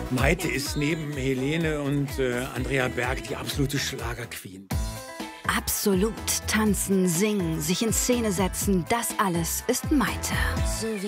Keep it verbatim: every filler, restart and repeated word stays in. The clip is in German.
Maite ist neben Helene und äh, Andrea Berg die absolute Schlagerqueen. Absolut. Tanzen, singen, sich in Szene setzen, das alles ist Maite. So wie